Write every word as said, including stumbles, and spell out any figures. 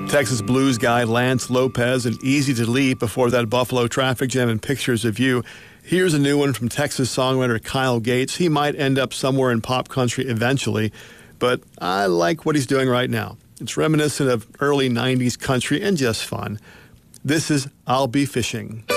Texas blues guy Lance Lopez and Easy to Leave before that Buffalo traffic jam and Pictures of You. Here's a new one from Texas songwriter Kyle Gates. He might end up somewhere in pop country eventually, but I like what he's doing right now. It's reminiscent of early nineties country and just fun. This is I'll Be Fishing.